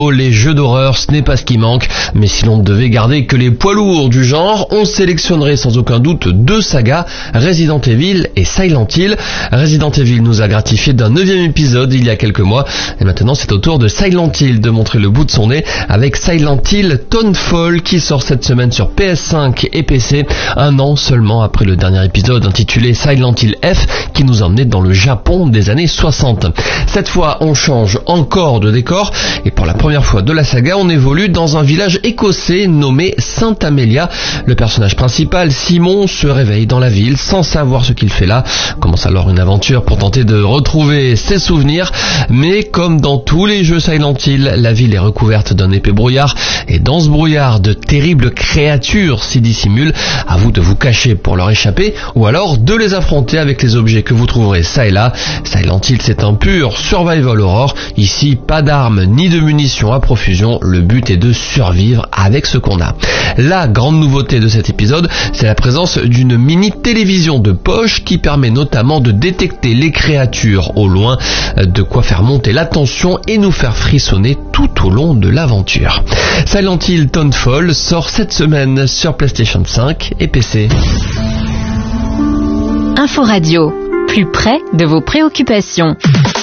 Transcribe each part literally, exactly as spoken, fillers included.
Les jeux d'horreur, ce n'est pas ce qui manque, mais si l'on ne devait garder que les poids lourds du genre, on sélectionnerait sans aucun doute deux sagas, Resident Evil et Silent Hill. Resident Evil nous a gratifié d'un neuvième épisode il y a quelques mois, et maintenant c'est au tour de Silent Hill de montrer le bout de son nez avec Silent Hill Townfall qui sort cette semaine sur P S cinq et P C, un an seulement après le dernier épisode intitulé Silent Hill F qui nous emmenait dans le Japon des années soixante. Cette fois, on change encore de décor, et pour la première Première fois de la saga, on évolue dans un village écossais nommé Sainte Amélia. Le personnage principal, Simon, se réveille dans la ville sans savoir ce qu'il fait là. Commence alors une aventure pour tenter de retrouver ses souvenirs, mais comme dans tous les jeux Silent Hill, la ville est recouverte d'un épais brouillard, et dans ce brouillard, de terribles créatures s'y dissimulent. À vous de vous cacher pour leur échapper, ou alors de les affronter avec les objets que vous trouverez ça et là. Silent Hill, c'est un pur survival horror. Ici, pas d'armes ni de munitions à profusion, le but est de survivre avec ce qu'on a. La grande nouveauté de cet épisode, c'est la présence d'une mini télévision de poche qui permet notamment de détecter les créatures au loin, de quoi faire monter la tension et nous faire frissonner tout au long de l'aventure. Silent Hill Townfall sort cette semaine sur PlayStation cinq et P C. Info Radio, plus près de vos préoccupations.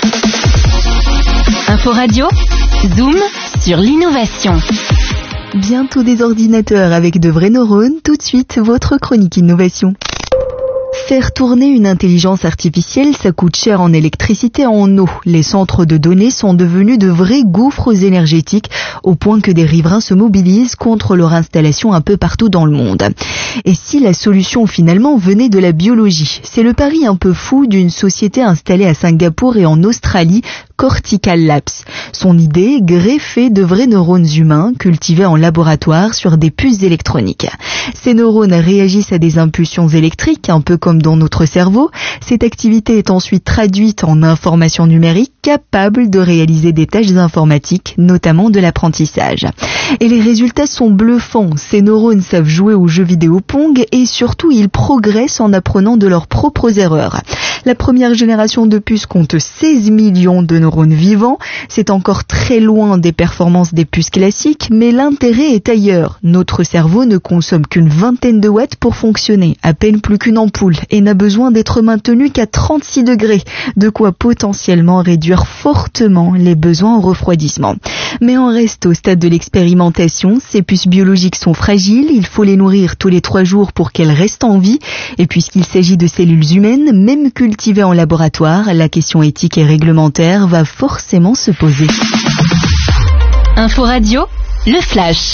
Info Radio, Zoom sur l'innovation. Bientôt des ordinateurs avec de vrais neurones, tout de suite votre chronique innovation. Faire tourner une intelligence artificielle, ça coûte cher en électricité et en eau. Les centres de données sont devenus de vrais gouffres énergétiques au point que des riverains se mobilisent contre leur installation un peu partout dans le monde. Et si la solution finalement venait de la biologie? C'est le pari un peu fou d'une société installée à Singapour et en Australie, Cortical Labs. Son idée, greffer de vrais neurones humains cultivés en laboratoire sur des puces électroniques. Ces neurones réagissent à des impulsions électriques, un peu comme dans notre cerveau. Cette activité est ensuite traduite en information numérique capable de réaliser des tâches informatiques, notamment de l'apprentissage. Et les résultats sont bluffants. Ces neurones savent jouer aux jeux vidéo Pong et surtout ils progressent en apprenant de leurs propres erreurs. La première génération de puces compte seize millions de neurones vivants. C'est encore très loin des performances des puces classiques, mais l'intérêt est ailleurs. Notre cerveau ne consomme qu'une vingtaine de watts pour fonctionner, à peine plus qu'une ampoule, et n'a besoin d'être maintenu qu'à trente-six degrés, de quoi potentiellement réduire fortement les besoins en refroidissement. Mais on reste au stade de l'expérimentation. Ces puces biologiques sont fragiles, il faut les nourrir tous les trois jours pour qu'elles restent en vie, et puisqu'il s'agit de cellules humaines, même cultivées en laboratoire, la question éthique et réglementaire va forcément se poser. Info Radio, le flash.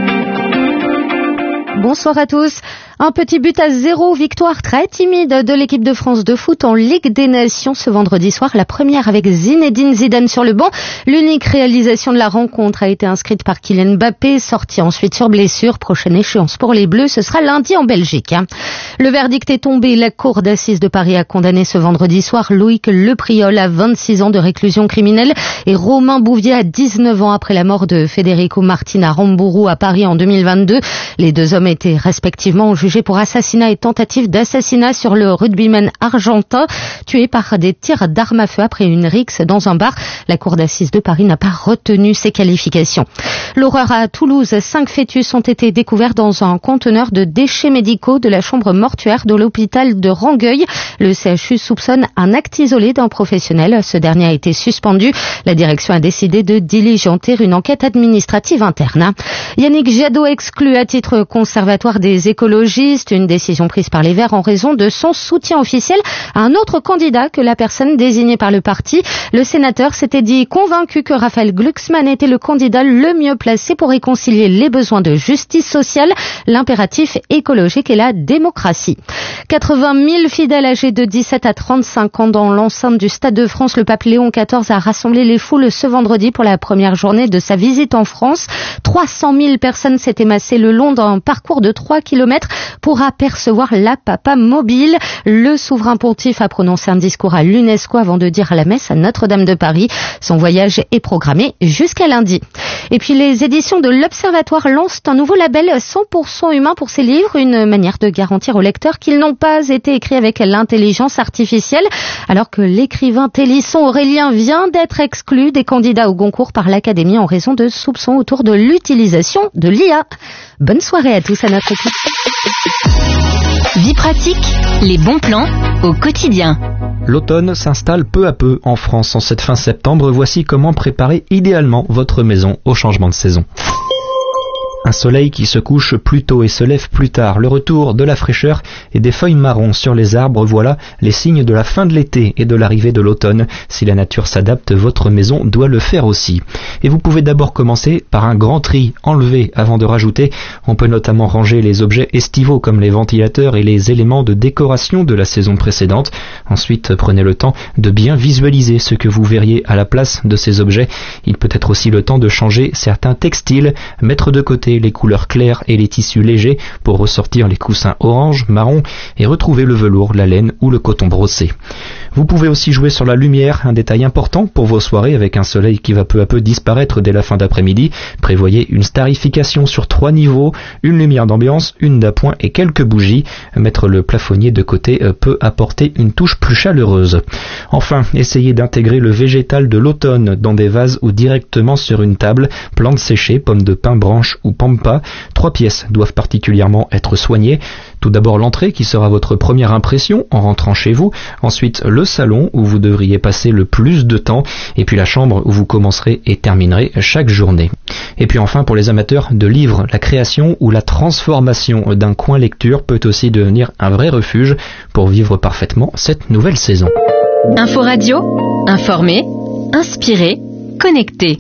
Bonsoir à tous. Un petit but à zéro, victoire très timide de l'équipe de France de foot en Ligue des Nations ce vendredi soir. La première avec Zinedine Zidane sur le banc. L'unique réalisation de la rencontre a été inscrite par Kylian Mbappé, sorti ensuite sur blessure. Prochaine échéance pour les Bleus, ce sera lundi en Belgique. Le verdict est tombé. La Cour d'assises de Paris a condamné ce vendredi soir Loïc Lepriol à vingt-six ans de réclusion criminelle et Romain Bouvier à dix-neuf ans après la mort de Federico Martin à Rambourou à Paris en deux mille vingt-deux. Les deux hommes étaient respectivement jugé pour assassinat et tentative d'assassinat sur le rugbyman argentin, tué par des tirs d'armes à feu après une rixe dans un bar. La cour d'assises de Paris n'a pas retenu ces qualifications. L'horreur à Toulouse, cinq fœtus ont été découverts dans un conteneur de déchets médicaux de la chambre mortuaire de l'hôpital de Rangueil. Le C H U soupçonne un acte isolé d'un professionnel. Ce dernier a été suspendu. La direction a décidé de diligenter une enquête administrative interne. Yannick Jadot exclu à titre conservatoire des écologistes, une décision prise par les Verts en raison de son soutien officiel à un autre candidat que la personne désignée par le parti. Le sénateur s'était dit convaincu que Raphaël Glucksmann était le candidat le mieux placé pour réconcilier les besoins de justice sociale, l'impératif écologique et la démocratie. quatre-vingt mille fidèles âgés de dix-sept à trente-cinq ans dans l'enceinte du Stade de France. Le pape Léon quatorze a rassemblé les foules ce vendredi pour la première journée de sa visite en France. trois cent mille personnes s'étaient massées le long d'un parcours de trois kilomètres pour apercevoir la papa mobile. Le souverain pontife a prononcé un discours à l'UNESCO avant de dire la messe à Notre-Dame de Paris. Son voyage est programmé jusqu'à lundi. Et puis les éditions de l'Observatoire lancent un nouveau label cent pour cent humain pour ces livres, une manière de garantir aux lecteurs qu'ils n'ont pas été écrits avec l'intelligence artificielle, alors que l'écrivain Télisson Aurélien vient d'être exclu des candidats au Goncourt par l'Académie en raison de soupçons autour de l'utilisation de l'I A. Bonne soirée à tous à notre équipe. Vie pratique, les bons plans au quotidien. L'automne s'installe peu à peu en France en cette fin septembre. Voici comment préparer idéalement votre maison au changement de saison. Un soleil qui se couche plus tôt et se lève plus tard, le retour de la fraîcheur et des feuilles marron sur les arbres, voilà les signes de la fin de l'été et de l'arrivée de l'automne. Si la nature s'adapte, votre maison doit le faire aussi. Et vous pouvez d'abord commencer par un grand tri, enlever avant de rajouter. On peut notamment ranger les objets estivaux comme les ventilateurs et les éléments de décoration de la saison précédente. Ensuite, prenez le temps de bien visualiser ce que vous verriez à la place de ces objets. Il peut être aussi le temps de changer certains textiles, mettre de côté les couleurs claires et les tissus légers pour ressortir les coussins orange, marron et retrouver le velours, la laine ou le coton brossé. Vous pouvez aussi jouer sur la lumière, un détail important pour vos soirées avec un soleil qui va peu à peu disparaître dès la fin d'après-midi. Prévoyez une starification sur trois niveaux, une lumière d'ambiance, une d'appoint et quelques bougies. Mettre le plafonnier de côté peut apporter une touche plus chaleureuse. Enfin, essayez d'intégrer le végétal de l'automne dans des vases ou directement sur une table. Plantes séchées, pommes de pin, branches ou pampas. Trois pièces doivent particulièrement être soignées. Tout d'abord l'entrée qui sera votre première impression en rentrant chez vous. Ensuite le salon où vous devriez passer le plus de temps. Et puis la chambre où vous commencerez et terminerez chaque journée. Et puis enfin pour les amateurs de livres, la création ou la transformation d'un coin lecture peut aussi devenir un vrai refuge pour vivre parfaitement cette nouvelle saison. Info Radio, informer, inspirer, connecter.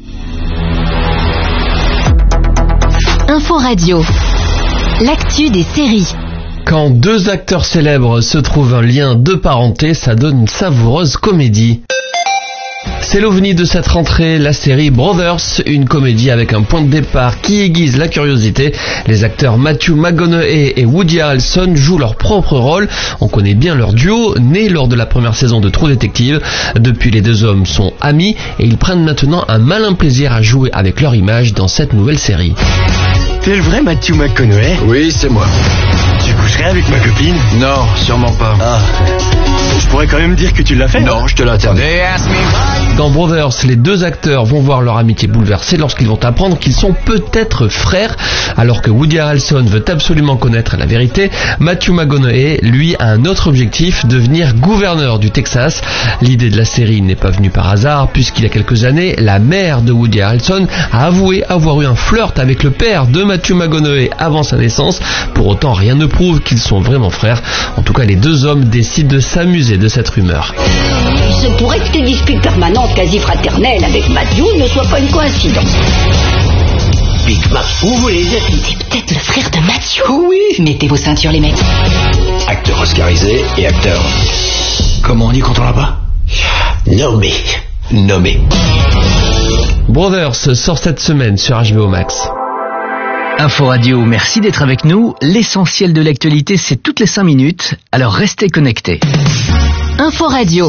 Info Radio, l'actu des séries. Quand deux acteurs célèbres se trouvent un lien de parenté, ça donne une savoureuse comédie. C'est l'ovni de cette rentrée, la série Brothers, une comédie avec un point de départ qui aiguise la curiosité. Les acteurs Matthew McConaughey et Woody Harrelson jouent leur propre rôle. On connaît bien leur duo, né lors de la première saison de True Detective. Depuis, les deux hommes sont amis et ils prennent maintenant un malin plaisir à jouer avec leur image dans cette nouvelle série. T'es le vrai Matthew McConaughey? Oui, c'est moi. Tu coucherais avec ma copine? Non, sûrement pas. Ah. Je pourrais quand même dire que tu l'as fait. Non, je te l'interdis. Dans Brothers, les deux acteurs vont voir leur amitié bouleversée lorsqu'ils vont apprendre qu'ils sont peut-être frères. Alors que Woody Harrelson veut absolument connaître la vérité, Matthew McConaughey, lui, a un autre objectif, devenir gouverneur du Texas. L'idée de la série n'est pas venue par hasard, puisqu'il y a quelques années, la mère de Woody Harrelson a avoué avoir eu un flirt avec le père de Matthew McConaughey avant sa naissance. Pour autant, rien ne prouve qu'ils sont vraiment frères. En tout cas, les deux hommes décident de s'amuser de cette rumeur. Il se pourrait que tes disputes permanentes quasi fraternelles avec Matthew ne soient pas une coïncidence. Big Mac, où vous les êtes? C'est peut-être le frère de Matthew. Oui. Mettez vos ceintures, les mecs. Acteur oscarisé et acteur... Comment on dit quand on l'a pas? Nommé. Nommé. Brothers sort cette semaine sur H B O Max. Info Radio, merci d'être avec nous. L'essentiel de l'actualité, c'est toutes les cinq minutes, alors restez connectés. Info Radio.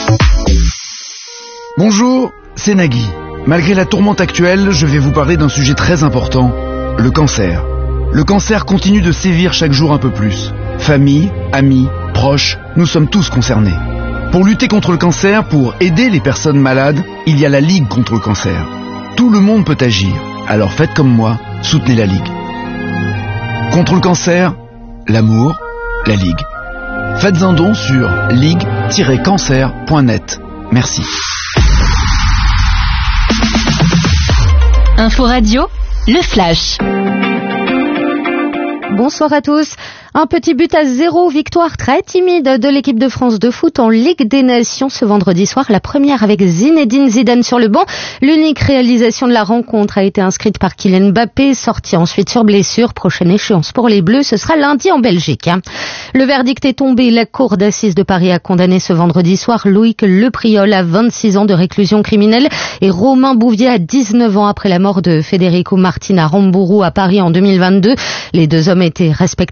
Bonjour, c'est Nagui. Malgré la tourmente actuelle, je vais vous parler d'un sujet très important, le cancer. Le cancer continue de sévir chaque jour un peu plus. Famille, amis, proches, nous sommes tous concernés. Pour lutter contre le cancer, pour aider les personnes malades, il y a la Ligue contre le cancer. Tout le monde peut agir, alors faites comme moi, soutenez la Ligue. Contre le cancer, l'amour, la Ligue. Faites un don sur ligue tiret cancer point net. Merci. Info Radio, le flash. Bonsoir à tous. Un petit but à zéro, victoire très timide de l'équipe de France de foot en Ligue des Nations ce vendredi soir. La première avec Zinedine Zidane sur le banc. L'unique réalisation de la rencontre a été inscrite par Kylian Mbappé, sorti ensuite sur blessure. Prochaine échéance pour les Bleus, ce sera lundi en Belgique. Le verdict est tombé. La cour d'assises de Paris a condamné ce vendredi soir Loïc Lepriol à vingt-six ans de réclusion criminelle et Romain Bouvier à dix-neuf ans après la mort de Federico Martin à Rambourou à Paris en deux mille vingt-deux. Les deux hommes étaient respectivement jugés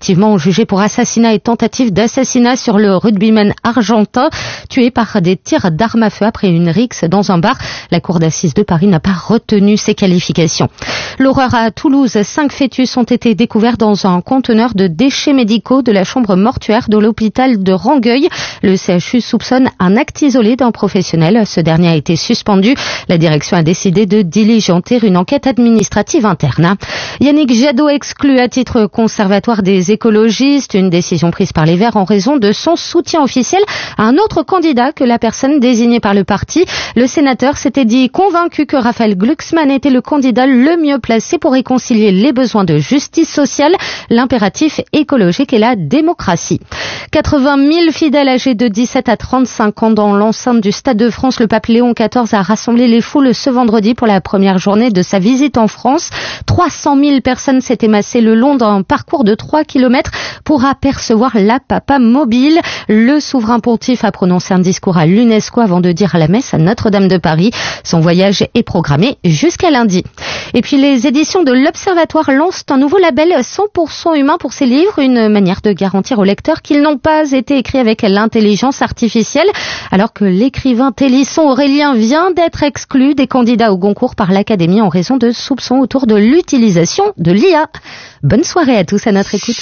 jugé pour assassinat et tentative d'assassinat sur le rugbyman argentin, tué par des tirs d'armes à feu après une rixe dans un bar. La cour d'assises de Paris n'a pas retenu ses qualifications. L'horreur à Toulouse, cinq fœtus ont été découverts dans un conteneur de déchets médicaux de la chambre mortuaire de l'hôpital de Rangueil. Le C H U soupçonne un acte isolé d'un professionnel. Ce dernier a été suspendu. La direction a décidé de diligenter une enquête administrative interne. Yannick Jadot exclu à titre conservatoire des écologistes, une décision prise par les Verts en raison de son soutien officiel à un autre candidat que la personne désignée par le parti. Le sénateur s'était dit convaincu que Raphaël Glucksmann était le candidat le mieux placé pour réconcilier les besoins de justice sociale, l'impératif écologique et la démocratie. quatre-vingt mille fidèles âgés de dix-sept à trente-cinq ans dans l'enceinte du Stade de France. Le pape Léon quatorze a rassemblé les foules ce vendredi pour la première journée de sa visite en France. trois cent mille personnes s'étaient massées le long d'un parcours de trois kilomètres pour apercevoir la Papa mobile. Le souverain pontife a prononcé un discours à l'UNESCO avant de dire la messe à Notre-Dame de Paris. Son voyage est programmé jusqu'à lundi. Et puis les éditions de l'Observatoire lancent un nouveau label cent pour cent humain pour ses livres, une manière de garantir aux lecteurs qu'ils n'ont pas été écrits avec l'intelligence artificielle, alors que l'écrivain Télisson Aurélien vient d'être exclu des candidats au Goncourt par l'Académie en raison de soupçons autour de l'utilisation de l'I A. Bonne soirée à tous à notre écoute.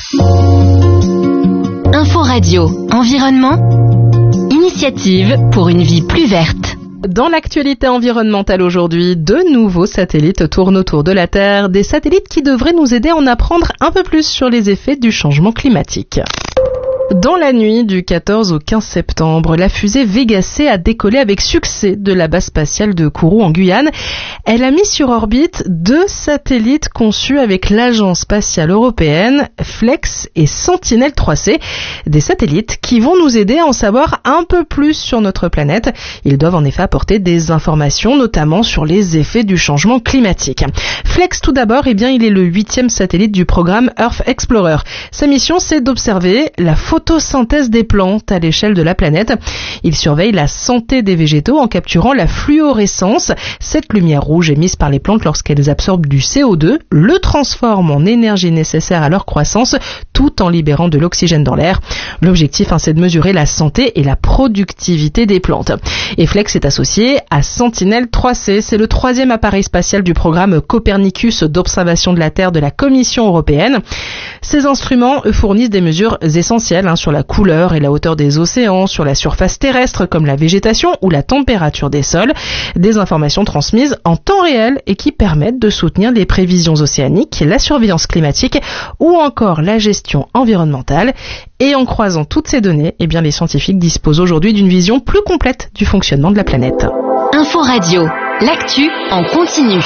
Info Radio, environnement, initiative pour une vie plus verte. Dans l'actualité environnementale aujourd'hui, de nouveaux satellites tournent autour de la Terre, des satellites qui devraient nous aider à en apprendre un peu plus sur les effets du changement climatique. Dans la nuit du quatorze au quinze septembre, la fusée Vega C a décollé avec succès de la base spatiale de Kourou en Guyane. Elle a mis sur orbite deux satellites conçus avec l'agence spatiale européenne, Flex et Sentinel trois C, des satellites qui vont nous aider à en savoir un peu plus sur notre planète. Ils doivent en effet apporter des informations, notamment sur les effets du changement climatique. Flex tout d'abord, eh bien, il est le huitième satellite du programme Earth Explorer. Sa mission, c'est d'observer la photosynthèse des plantes à l'échelle de la planète. Il surveille la santé des végétaux en capturant la fluorescence. Cette lumière rouge émise par les plantes lorsqu'elles absorbent du C O deux le transforme en énergie nécessaire à leur croissance tout en libérant de l'oxygène dans l'air. L'objectif, hein, c'est de mesurer la santé et la productivité des plantes. Et Flex est associé à Sentinel trois C. C'est le troisième appareil spatial du programme Copernicus d'observation de la Terre de la Commission européenne. Ces instruments eux, fournissent des mesures essentielles hein, sur la couleur et la hauteur des océans, sur la surface terrestre comme la végétation ou la température des sols. Des informations transmises en temps réel et qui permettent de soutenir les prévisions océaniques, la surveillance climatique ou encore la gestion environnementale. Et en croisant toutes ces données, eh bien, les scientifiques disposent aujourd'hui d'une vision plus complète du fonctionnement de la planète. Info Radio, l'actu en continu.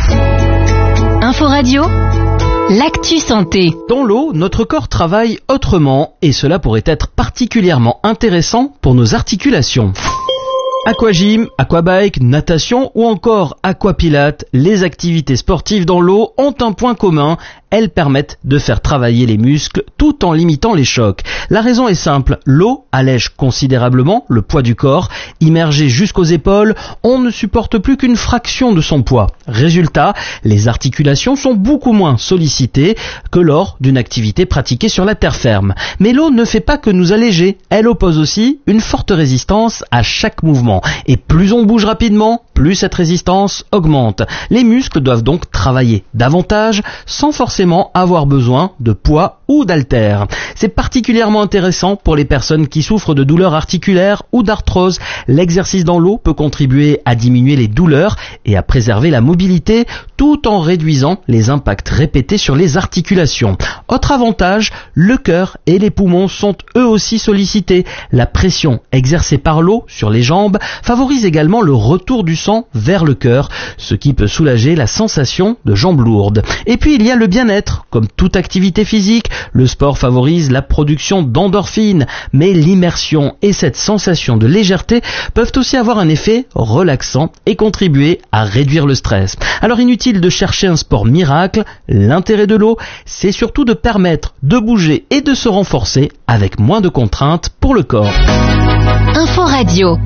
Info Radio, l'actu santé. Dans l'eau, notre corps travaille autrement et cela pourrait être particulièrement intéressant pour nos articulations. Aquagym, aquabike, natation ou encore aquapilate, les activités sportives dans l'eau ont un point commun. Elles permettent de faire travailler les muscles tout en limitant les chocs. La raison est simple, l'eau allège considérablement le poids du corps. Immergé jusqu'aux épaules, on ne supporte plus qu'une fraction de son poids. Résultat, les articulations sont beaucoup moins sollicitées que lors d'une activité pratiquée sur la terre ferme. Mais l'eau ne fait pas que nous alléger, elle oppose aussi une forte résistance à chaque mouvement. Et plus on bouge rapidement, plus cette résistance augmente. Les muscles doivent donc travailler davantage sans forcément avoir besoin de poids ou d'haltères. C'est particulièrement intéressant pour les personnes qui souffrent de douleurs articulaires ou d'arthrose. L'exercice dans l'eau peut contribuer à diminuer les douleurs et à préserver la mobilité tout en réduisant les impacts répétés sur les articulations. Autre avantage, le cœur et les poumons sont eux aussi sollicités. La pression exercée par l'eau sur les jambes favorise également le retour du sang vers le cœur, ce qui peut soulager la sensation de jambes lourdes. Et puis il y a le bien-être. Comme toute activité physique, le sport favorise la production d'endorphines, mais l'immersion et cette sensation de légèreté peuvent aussi avoir un effet relaxant et contribuer à réduire le stress. Alors inutile de chercher un sport miracle, l'intérêt de l'eau, c'est surtout de permettre de bouger et de se renforcer avec moins de contraintes pour le corps. Info Radio.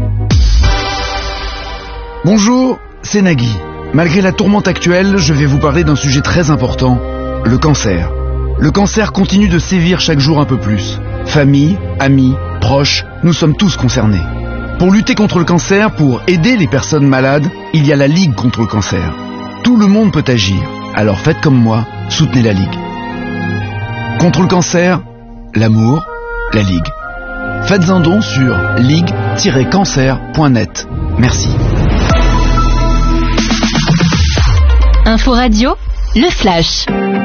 Bonjour, c'est Nagui. Malgré la tourmente actuelle, je vais vous parler d'un sujet très important, le cancer. Le cancer continue de sévir chaque jour un peu plus. Famille, amis, proches, nous sommes tous concernés. Pour lutter contre le cancer, pour aider les personnes malades, il y a la Ligue contre le cancer. Tout le monde peut agir, alors faites comme moi, soutenez la Ligue. Contre le cancer, l'amour, la Ligue. Faites un don sur ligue tiret cancer point net. Merci. Info Radio, le flash.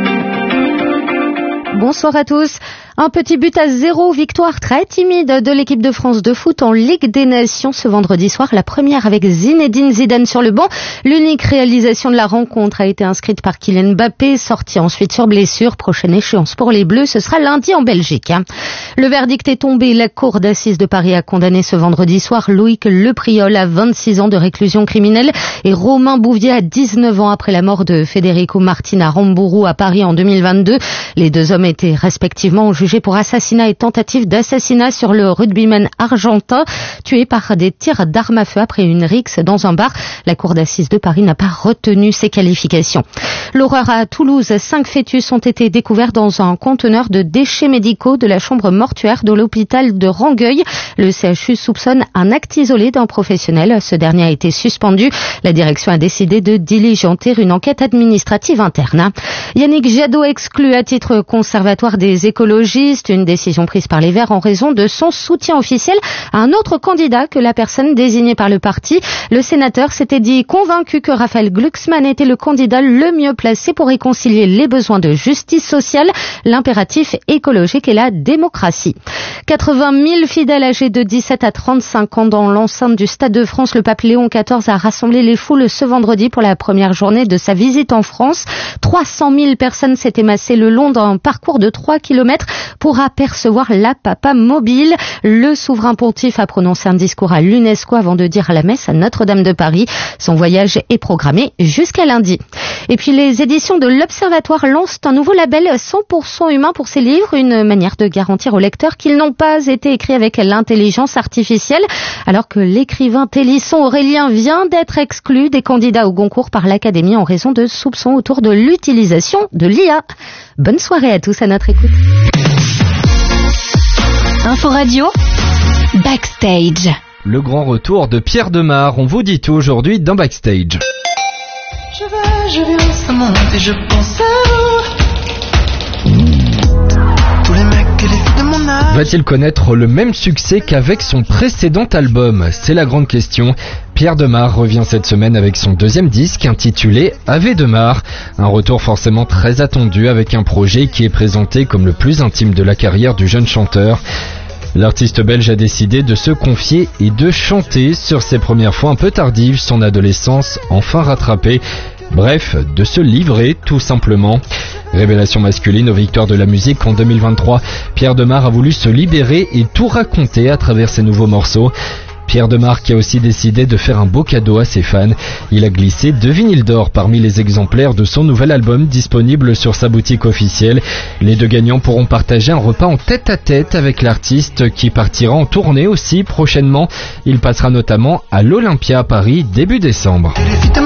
Bonsoir à tous. Un petit but à zéro, victoire très timide de l'équipe de France de foot en Ligue des Nations ce vendredi soir. La première avec Zinedine Zidane sur le banc. L'unique réalisation de la rencontre a été inscrite par Kylian Mbappé, sorti ensuite sur blessure. Prochaine échéance pour les Bleus, ce sera lundi en Belgique. Le verdict est tombé. La Cour d'assises de Paris a condamné ce vendredi soir Loïc Lepriol à vingt-six ans de réclusion criminelle et Romain Bouvier à dix-neuf ans après la mort de Federico Martin à Rambourou à Paris en deux mille vingt-deux. Les deux hommes étaient respectivement jugé pour assassinat et tentative d'assassinat sur le rugbyman argentin tué par des tirs d'armes à feu après une rixe dans un bar. La cour d'assises de Paris n'a pas retenu ces qualifications. L'horreur à Toulouse. Cinq fœtus ont été découverts dans un conteneur de déchets médicaux de la chambre mortuaire de l'hôpital de Rangueil. Le C H U soupçonne un acte isolé d'un professionnel. Ce dernier a été suspendu. La direction a décidé de diligenter une enquête administrative interne. Yannick Jadot exclu à titre conservatoire des écologistes, une décision prise par les Verts en raison de son soutien officiel à un autre candidat que la personne désignée par le parti. Le sénateur s'était dit convaincu que Raphaël Glucksmann était le candidat le mieux placé pour réconcilier les besoins de justice sociale, l'impératif écologique et la démocratie. quatre-vingt mille fidèles âgés de dix-sept à trente-cinq ans dans l'enceinte du Stade de France. Le pape Léon quatorze a rassemblé les foules ce vendredi pour la première journée de sa visite en France. trois cent mille personnes s'étaient massées le long d'un parcours de trois kilomètres pour apercevoir la papa mobile. Le souverain pontife a prononcé un discours à l'UNESCO avant de dire la messe à Notre-Dame de Paris. Son voyage est programmé jusqu'à lundi. Et puis les éditions de l'Observatoire lancent un nouveau label cent pour cent humain pour ses livres, une manière de garantir aux lecteurs qu'ils n'ont pas été écrits avec l'intelligence artificielle, alors que l'écrivain Télisson Aurélien vient d'être exclu des candidats au Goncourt par l'Académie en raison de soupçons autour de l'utilisation de l'I A. Bonne soirée à tous à notre écoute. Info Radio, Backstage. Le grand retour de Pierre Demar, on vous dit tout aujourd'hui dans Backstage. Je vais, je viens ce monde et je pense à vous. Tous les mecs et les filles de mon âge. Va-t-il connaître le même succès qu'avec son précédent album ? C'est la grande question. Pierre Demar revient cette semaine avec son deuxième disque intitulé Ave Demar. Un retour forcément très attendu avec un projet qui est présenté comme le plus intime de la carrière du jeune chanteur. L'artiste belge a décidé de se confier et de chanter sur ses premières fois un peu tardives, son adolescence enfin rattrapée. Bref, de se livrer tout simplement. Révélation masculine aux victoires de la musique en deux mille vingt-trois. Pierre Demar a voulu se libérer et tout raconter à travers ses nouveaux morceaux. Pierre Demar qui a aussi décidé de faire un beau cadeau à ses fans. Il a glissé deux vinyles d'or parmi les exemplaires de son nouvel album disponible sur sa boutique officielle. Les deux gagnants pourront partager un repas en tête-à-tête avec l'artiste qui partira en tournée aussi prochainement. Il passera notamment à l'Olympia à Paris début décembre.